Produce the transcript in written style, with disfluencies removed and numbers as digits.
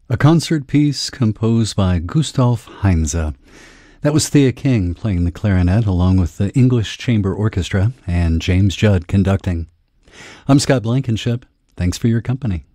A concert piece composed by Gustav Heinze. That was Thea King playing the clarinet along with the English Chamber Orchestra and James Judd conducting. I'm Scott Blankenship. Thanks for your company.